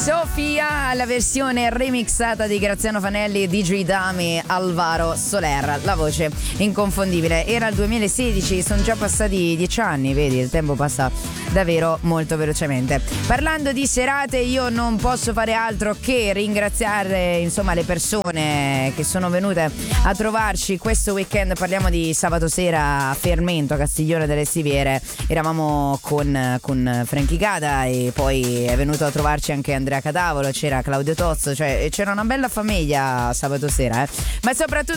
Sofia, la versione remixata di Graziano Fanelli, DJ Dami, Alvaro Soler, la voce inconfondibile. Era il 2016, sono già passati 10 anni, vedi, il tempo passa davvero molto velocemente. Parlando di serate, io non posso fare altro che ringraziare insomma le persone che sono venute a trovarci questo weekend. Parliamo di sabato sera a Fermento, Castiglione delle Stiviere. Eravamo con Frankie Gada e poi è venuto a trovarci anche Andrea Cadavolo, c'era Claudio Tozzo, cioè c'era una bella famiglia sabato sera, ma soprattutto